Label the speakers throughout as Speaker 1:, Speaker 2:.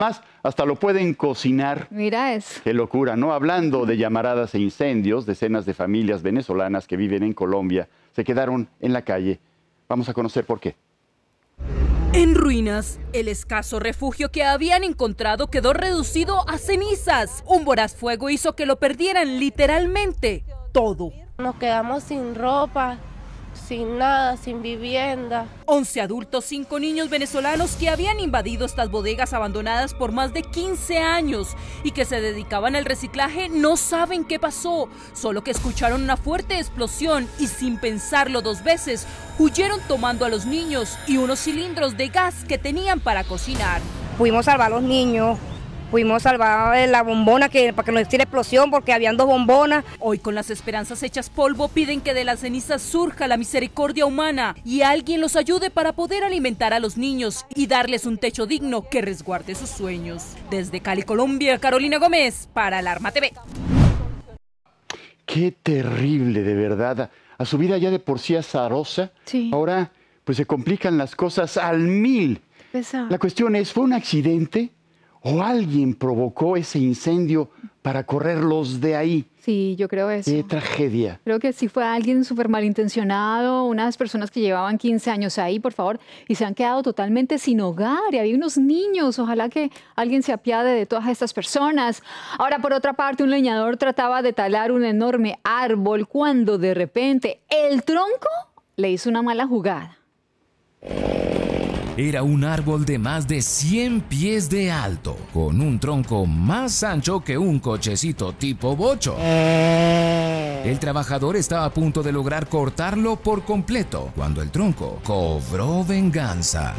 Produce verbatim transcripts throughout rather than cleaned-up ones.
Speaker 1: Más, hasta lo pueden cocinar.
Speaker 2: Mira eso.
Speaker 1: Qué locura, ¿no? Hablando de llamaradas e incendios, decenas de familias venezolanas que viven en Colombia se quedaron en la calle. Vamos a conocer por qué.
Speaker 3: En ruinas, el escaso refugio que habían encontrado quedó reducido a cenizas. Un voraz fuego hizo que lo perdieran literalmente todo.
Speaker 4: Nos quedamos sin ropa, sin nada, sin vivienda.
Speaker 3: once adultos, cinco niños venezolanos que habían invadido estas bodegas abandonadas por más de quince años y que se dedicaban al reciclaje no saben qué pasó, solo que escucharon una fuerte explosión y sin pensarlo dos veces, huyeron tomando a los niños y unos cilindros de gas que tenían para cocinar.
Speaker 5: Pudimos salvar a los niños. Pudimos salvar la bombona que, para que no hiciera explosión porque habían dos bombonas.
Speaker 3: Hoy con las esperanzas hechas polvo piden que de las cenizas surja la misericordia humana y alguien los ayude para poder alimentar a los niños y darles un techo digno que resguarde sus sueños. Desde Cali, Colombia, Carolina Gómez para Alarma T V.
Speaker 1: Qué terrible, de verdad. A su vida ya de por sí azarosa,
Speaker 2: sí.
Speaker 1: Ahora pues se complican las cosas al mil.
Speaker 2: Pesa.
Speaker 1: La cuestión es, ¿fue un accidente? ¿O alguien provocó ese incendio para correrlos de ahí?
Speaker 2: Sí, yo creo eso.
Speaker 1: ¡Qué tragedia!
Speaker 2: Creo que sí fue alguien súper malintencionado, unas personas que llevaban quince años ahí, por favor, y se han quedado totalmente sin hogar, y había unos niños. Ojalá que alguien se apiade de todas estas personas. Ahora, por otra parte, un leñador trataba de talar un enorme árbol cuando de repente el tronco le hizo una mala jugada.
Speaker 6: Era un árbol de más de cien pies de alto, con un tronco más ancho que un cochecito tipo bocho. El trabajador estaba a punto de lograr cortarlo por completo, cuando el tronco cobró venganza.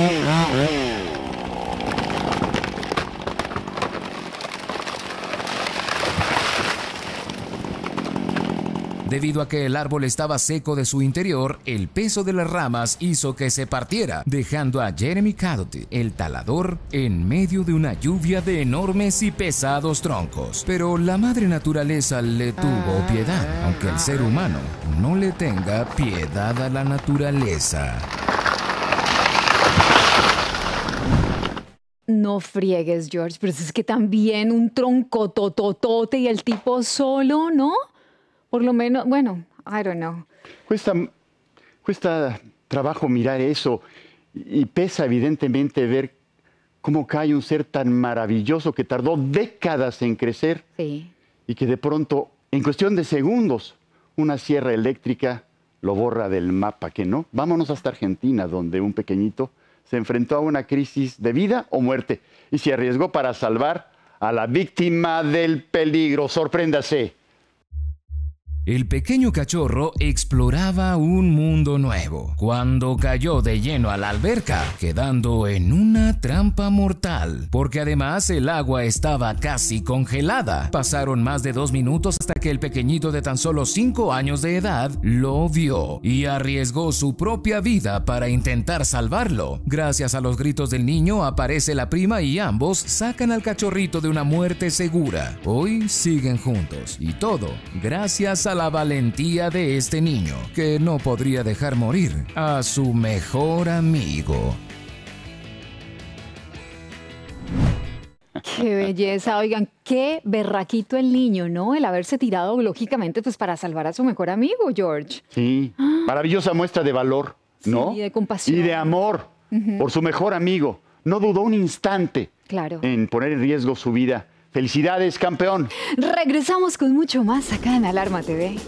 Speaker 6: Debido a que el árbol estaba seco de su interior, el peso de las ramas hizo que se partiera, dejando a Jeremy Cadoty, el talador, en medio de una lluvia de enormes y pesados troncos. Pero la madre naturaleza le tuvo piedad, aunque el ser humano no le tenga piedad a la naturaleza.
Speaker 2: No friegues, George, pero es que también un tronco tototote y el tipo solo, ¿no? Por lo menos, bueno, I don't know.
Speaker 1: Cuesta, cuesta trabajo mirar eso y pesa evidentemente ver cómo cae un ser tan maravilloso que tardó décadas en crecer,
Speaker 2: sí,
Speaker 1: y que de pronto, en cuestión de segundos, una sierra eléctrica lo borra del mapa, ¿que no? Vámonos hasta Argentina, donde un pequeñito se enfrentó a una crisis de vida o muerte y se arriesgó para salvar a la víctima del peligro. Sorpréndase.
Speaker 6: El pequeño cachorro exploraba un mundo nuevo cuando cayó de lleno a la alberca, quedando en una trampa mortal, porque además el agua estaba casi congelada. Pasaron más de dos minutos hasta que el pequeñito de tan solo cinco años de edad lo vio y arriesgó su propia vida para intentar salvarlo. Gracias a los gritos del niño aparece la prima y ambos sacan al cachorrito de una muerte segura. Hoy siguen juntos y todo gracias a la valentía de este niño, que no podría dejar morir a su mejor amigo.
Speaker 2: Qué belleza, oigan, qué berraquito el niño, ¿no? El haberse tirado, lógicamente, pues para salvar a su mejor amigo, George.
Speaker 1: Sí, maravillosa muestra de valor, ¿no?
Speaker 2: Sí, de compasión.
Speaker 1: Y de amor uh-huh. por su mejor amigo. No dudó un instante
Speaker 2: claro.
Speaker 1: en poner en riesgo su vida. ¡Felicidades, campeón!
Speaker 2: Regresamos con mucho más acá en Alarma T V.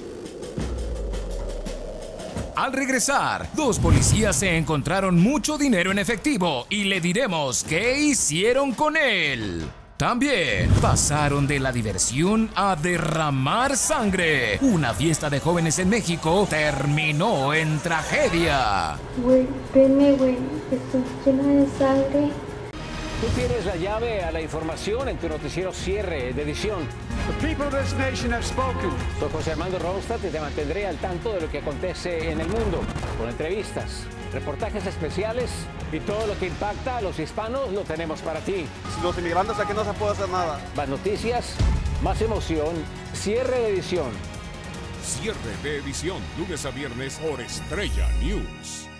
Speaker 6: Al regresar, dos policías se encontraron mucho dinero en efectivo y le diremos qué hicieron con él. También pasaron de la diversión a derramar sangre. Una fiesta de jóvenes en México terminó en tragedia.
Speaker 7: Güey, venme, güey, estoy llena de sangre.
Speaker 8: Tú tienes la llave a la información en tu noticiero Cierre de edición.
Speaker 9: The people of this nation have spoken.
Speaker 8: Soy José Armando Ronstadt y te mantendré al tanto de lo que acontece en el mundo, con entrevistas, reportajes especiales y todo lo que impacta a los hispanos lo tenemos para ti.
Speaker 9: Si los inmigrantes aquí no se puede hacer nada.
Speaker 8: Más noticias, más emoción, Cierre de edición.
Speaker 10: Cierre de edición, lunes a viernes por Estrella News.